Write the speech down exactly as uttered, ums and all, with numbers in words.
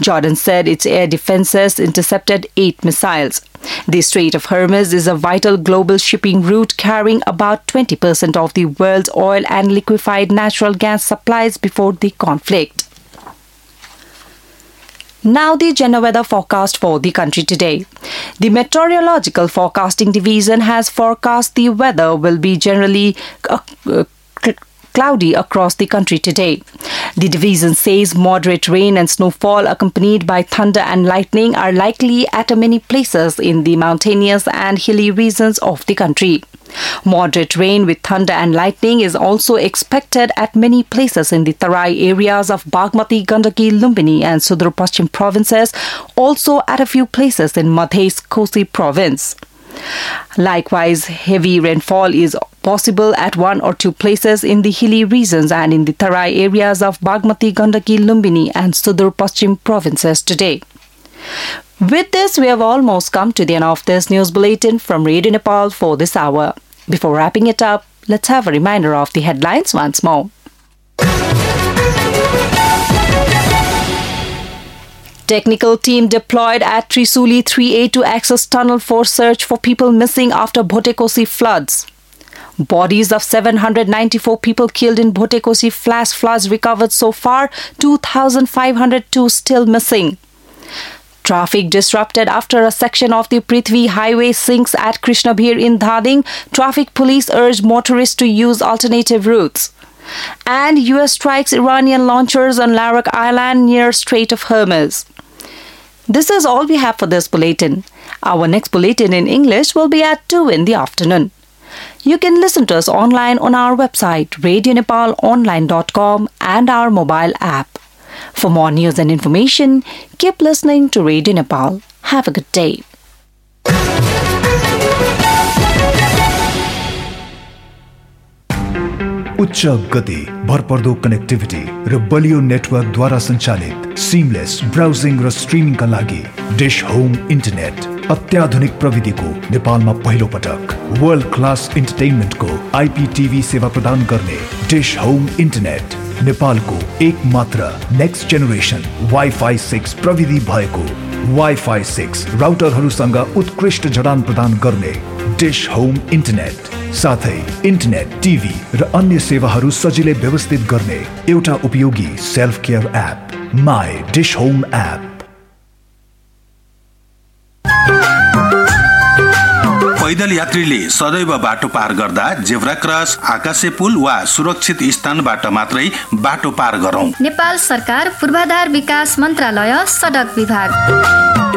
Jordan said its air defenses intercepted eight missiles. The Strait of Hormuz is a vital global shipping route carrying about twenty percent of the world's oil and liquefied natural gas supplies before the conflict. Now the general weather forecast for the country today. The Meteorological Forecasting Division has forecast the weather will be generally uh, uh, cloudy across the country today. The division says moderate rain and snowfall accompanied by thunder and lightning are likely at many places in the mountainous and hilly regions of the country. Moderate rain with thunder and lightning is also expected at many places in the Tarai areas of Bagmati, Gandaki, Lumbini and Sudur Paschim provinces, also at a few places in Madhya Kosi province. Likewise, heavy rainfall is possible at one or two places in the hilly regions and in the Tarai areas of Bagmati, Gandaki, Lumbini and Sudur Paschim provinces today. With this, we have almost come to the end of this news bulletin from Radio Nepal for this hour. Before wrapping it up, let's have a reminder of the headlines once more. Technical team deployed at Trisuli three A to access tunnel for search for people missing after Bhotekosi floods. Bodies of seven hundred ninety-four people killed in Bhotekosi flash floods recovered so far, two thousand five hundred two still missing. Traffic disrupted after a section of the Prithvi highway sinks at Krishnabhir in Dhading. Traffic police urged motorists to use alternative routes. And U S strikes Iranian launchers on Larak Island near Strait of Hormuz. This is all we have for this bulletin. Our next bulletin in English will be at two in the afternoon. You can listen to us online on our website radio nepal online dot com and our mobile app. For more news and information, keep listening to Radio Nepal. Have a good day. उच्च गति, भरपर्दो connectivity र बलियो नेटवर्कद्वारा सञ्चालित seamless browsing र स्ट्रिमिङका लागि dish home internet अत्याधुनिक प्रविधिको नेपालमा पहिलो पटक वर्ल्ड क्लास इन्टरटेनमेन्टको आइपीटिभी सेवा प्रदान गर्ने डिश होम इन्टरनेट नेपालको एक मात्र नेक्स्ट जेनेरेसन वाइफाई सिक्स प्रविधि भएको वाइफाई सिक्स राउटरहरूसँग उत्कृष्ट जडान प्रदान गर्ने डिश होम इन्टरनेट साथै इन्टरनेट, टिभी र अन्य सेवाहरू सजिलै व्यवस्थित गर्ने एउटा उपयोगी सेल्फ केयर एप माई डिश होम एप। पैदल यात्रीले सदैव बाटो पार गर्दा जेब्रा क्रस, आकाशे पुल वा सुरक्षित स्थानबाट मात्रै बाटो पार गरौं। नेपाल सरकार पूर्वाधार विकास मन्त्रालय सडक विभाग।